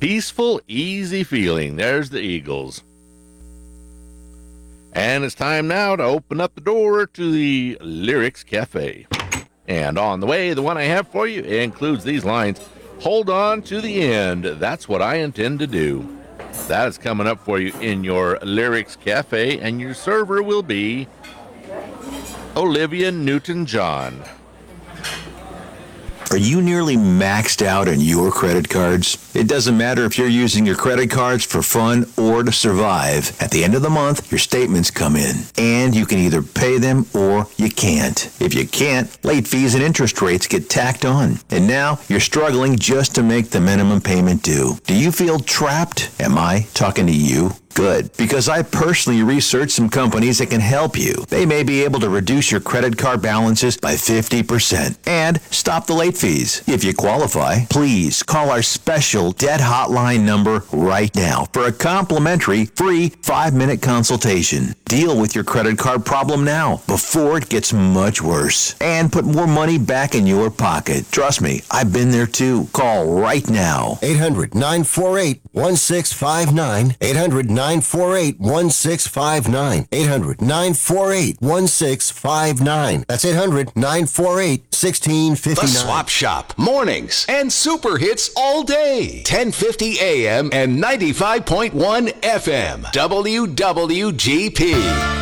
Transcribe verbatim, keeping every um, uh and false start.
peaceful, easy feeling. There's the Eagles. And it's time now to open up the door to the Lyrics Cafe. And on the way, the one I have for you includes these lines. Hold on to the end. That's what I intend to do. That is coming up for you in your Lyrics Cafe, and your server will be Olivia Newton-John. Are you nearly maxed out on your credit cards? It doesn't matter if you're using your credit cards for fun or to survive. At the end of the month, your statements come in, and you can either pay them or you can't. If you can't, late fees and interest rates get tacked on. And now you're struggling just to make the minimum payment due. Do you feel trapped? Am I talking to you? Good, because I personally researched some companies that can help you. They may be able to reduce your credit card balances by fifty percent and stop the late fees. If you qualify, please call our special debt hotline number right now for a complimentary free five-minute consultation. Deal with your credit card problem now before it gets much worse and put more money back in your pocket. Trust me, I've been there too. Call right now. eight hundred, nine four eight, one six five nine. eight hundred, nine four eight, one six five nine. eight hundred, nine four eight, one six five nine. That's eight hundred, nine four eight, one six five nine. The Swap Shop, mornings and super hits all day. ten fifty A M and ninety-five point one F M. W W G P.